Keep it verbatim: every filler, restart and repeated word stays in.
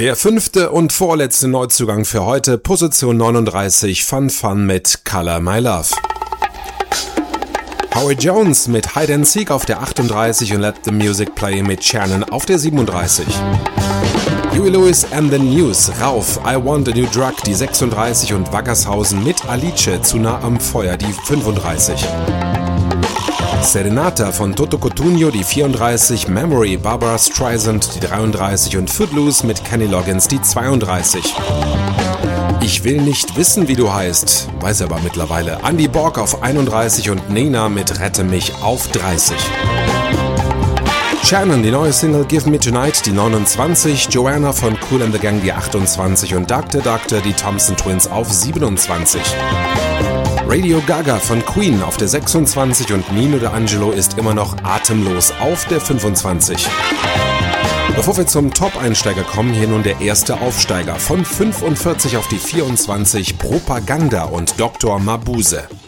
Der fünfte und vorletzte Neuzugang für heute, Position neununddreißig, Fun Fun mit Color My Love. Howie Jones mit Hide and Seek auf der achtunddreißig und Let the Music Play mit Shannon auf der siebenunddreißig. Huey Lewis and the News, Rauf, I Want a New Drug, die sechsunddreißig und Wackershausen mit Alice, zu nah am Feuer, die fünfunddreißig. Serenata von Toto Cotugno, die vierunddreißig, Memory, Barbara Streisand, die dreiunddreißig und Footloose mit Kenny Loggins, die zweiunddreißig. Ich will nicht wissen, wie du heißt, weiß aber mittlerweile. Andy Borg auf einunddreißig und Nena mit Rette mich auf dreißig. Shannon, die neue Single Give Me Tonight, die neunundzwanzig, Joanna von Kool and the Gang, die achtundzwanzig und Doctor Doctor, die Thompson Twins auf siebenundzwanzig. Radio Gaga von Queen auf der sechsundzwanzig und Nino D'Angelo ist immer noch atemlos auf der fünfundzwanzig. Bevor wir zum Top-Einsteiger kommen, hier nun der erste Aufsteiger von fünfundvierzig auf die vierundzwanzig, Propaganda und Doktor Mabuse.